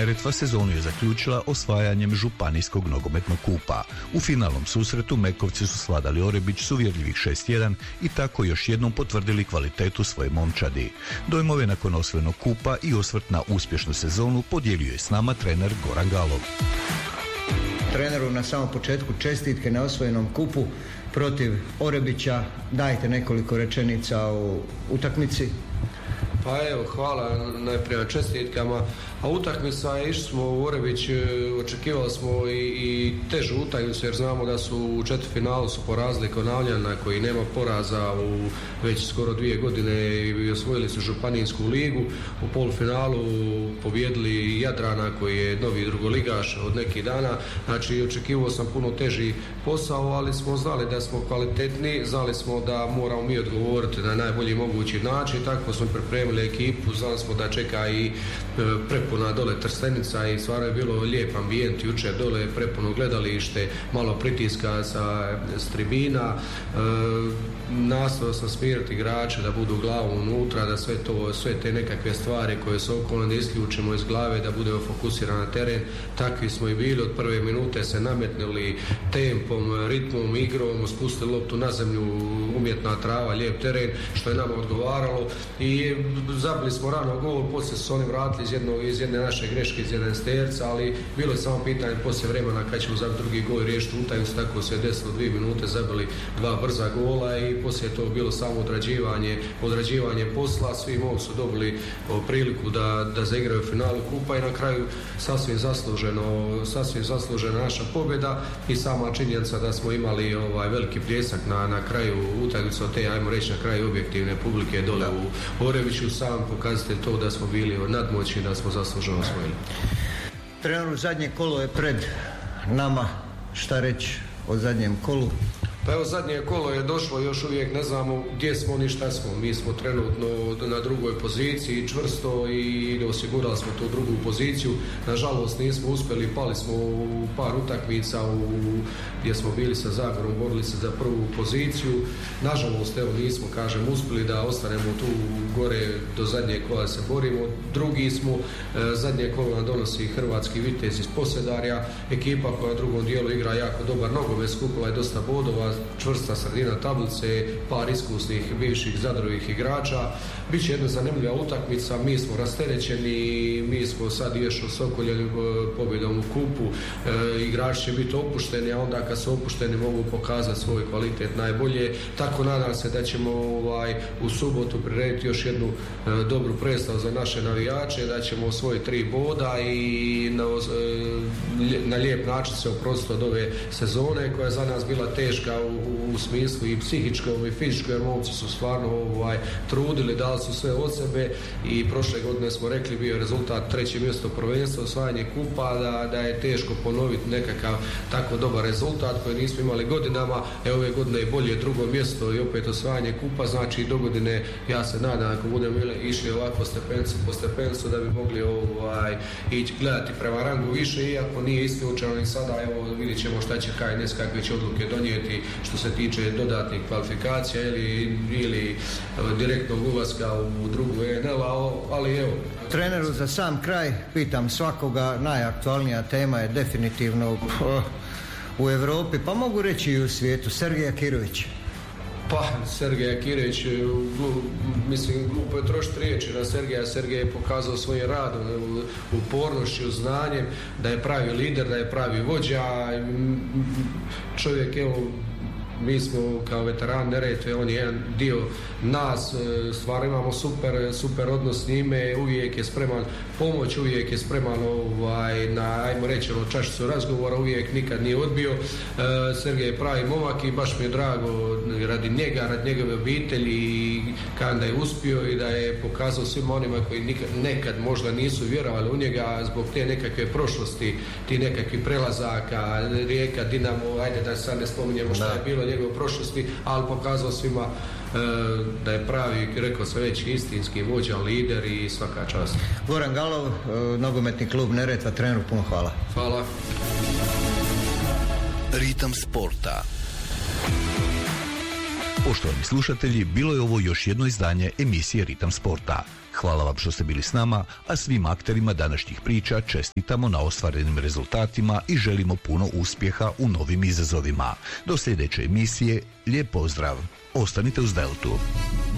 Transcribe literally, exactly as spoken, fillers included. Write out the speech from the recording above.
Neretva sezonu je zaključila osvajanjem županijskog nogometnog kupa. U finalnom susretu Mekovci su svladali Orebić s uvjerljivih šest jedan i tako još jednom potvrdili kvalitetu svoje momčadi. Dojmove nakon osvojenog kupa i osvrt na uspješnu sezonu podijelio je s nama trener Goran Galov. Treneru na samom početku čestitke na osvojenom kupu protiv Orebića. Dajte nekoliko rečenica o utakmici. Pa evo, hvala najprije na čestitkama. A utakmica, išli smo u Orebić, očekivali smo i, i težu utakmicu jer znamo da su u četvrtfinalu su porazili Konavljana koji nema poraza u već skoro dvije godine i osvojili su županijsku ligu. U polufinalu pobijedili Jadrana koji je novi drugoligaš od nekih dana. Znači očekivao sam puno teži posao, ali smo znali da smo kvalitetni, znali smo da moramo mi odgovoriti na najbolji mogući način, tako smo pripremili ekipu, znali smo da čeka i prepuna dole Trstenica i stvarno je bilo lijep ambijent jučer dole, prepuno gledalište, malo pritiska sa s tribina. E, nastao sam smiriti igrače da budu glavom unutra, da sve to, sve te nekakve stvari koje su okolne da isključimo iz glave, da budemo fokusirani na teren. Takvi smo i bili, od prve minute se nametnuli tempom, ritmom, igrom, spustili loptu na zemlju, umjetna trava, lijep teren, što je nama odgovaralo i zabili smo rano gol, poslije su oni vratili iz, jedno, iz jedne naše greške, iz jedne sterca, ali bilo je samo pitanje poslije vremena kad ćemo zabiti drugi gol i riješiti utakmicu, tako se desilo dvije minute, zabili dva brza gola i poslije to bilo samo odrađivanje, odrađivanje posla, svi mogu su dobili o, priliku da, da zaigraju u finalu kupa i na kraju sasvim zasluženo, sasvim zaslužena naša pobjeda i sama činjenica da smo imali ovaj veliki pljesak na, na kraju utakmice, te ajmo reći na kraju objektivne publike dole u Orebiću, sam pokazatelj to da smo bili nadmoćni, da smo zasluženo osvojili. Treneru, zadnje kolo je pred nama, šta reći o zadnjem kolu? Pa evo, zadnje kolo je došlo, još uvijek ne znamo gdje smo ni šta smo. Mi smo trenutno na drugoj poziciji čvrsto i osigurali smo tu drugu poziciju. Nažalost nismo uspjeli, pali smo u par utakmica u, gdje smo bili sa Zagorom, borili se za prvu poziciju. Nažalost, evo, nismo, kažem, uspjeli da ostanemo tu gore do zadnje kola se borimo. Drugi smo, e, zadnje kolo nam donosi Hrvatski Vitez iz Posedarja, ekipa koja u drugom dijelu igra jako dobar nogomet, skupila je dosta bodova, čvrsta sredina tablice, par iskusnih bivših Zadrovih igrača. Biće jedna zanimljiva utakmica, mi smo rasterećeni, mi smo sad još osokoljeni pobjedom u kupu, e, igrači će biti opušteni, a onda kad su opušteni mogu pokazati svoj kvalitet najbolje. Tako nadam se da ćemo ovaj, u subotu prirediti još jednu e, dobru predstavu za naše navijače, da ćemo osvojiti tri boda i na, e, na lijep način se oprostiti od ove sezone koja je za nas bila teška u, u smislu i psihičkom i fizičkom, jer momci su stvarno ovaj, trudili, dali su sve od sebe i prošle godine smo rekli bio je rezultat treće mjesto prvenstva, osvajanje kupa, da, da je teško ponoviti nekakav tako dobar rezultat koji nismo imali godinama. E, ove godine je bolje drugo mjesto i opet osvajanje kupa, znači do godine ja se nadam ako budemo išli ovako stepencu po stepencu da bi mogli ovaj, ići gledati prema rangu više, iako nije isključeno ni sada. Evo vidjet ćemo šta će K N S, kakve će odluke donijeti što se tiče dodatnih kvalifikacija ili, ili direktnog ulaska u drugu E N L, ali evo. Treneru, za sam kraj pitam svakoga, najaktualnija tema je definitivno uh, u Europi, pa mogu reći i u svijetu, Sergej Akirović. Pa, Sergej Akirović, mislim, glupo je trošiti riječi na Sergeja. Sergej je pokazao svojim radom, upornošću, znanjem, da je pravi lider, da je pravi vođa. Čovjek, evo, mi smo kao veteran Neretve, on je jedan dio nas, stvarno imamo super, super odnos s njime, uvijek je spreman pomoć, uvijek je spreman ovaj, na, ajmo reći, ono, čašicu razgovora, uvijek nikad nije odbio. E, Sergej je pravi momak i baš mi je drago radi njega, radi njegove obitelji, kada je uspio i da je pokazao svima onima koji nikad, nekad možda nisu vjerovali u njega zbog te nekakve prošlosti, ti nekakvih prelazaka, Rijeka, Dinamo, ajde da sad ne spominjemo šta je bilo njegove prošlosti, ali pokazao svima e, da je pravi, rekao sam već, istinski vođa, lider i svaka čast. Goran Galov, e, nogometni klub Neretva, treneru, puno hvala. Hvala. Ritam sporta. Poštovani slušatelji, bilo je ovo još jedno izdanje emisije Ritam sporta. Hvala vam što ste bili s nama, a svim akterima današnjih priča čestitamo na ostvarenim rezultatima i želimo puno uspjeha u novim izazovima. Do sljedeće emisije, lijep pozdrav. Ostanite uz Deltu.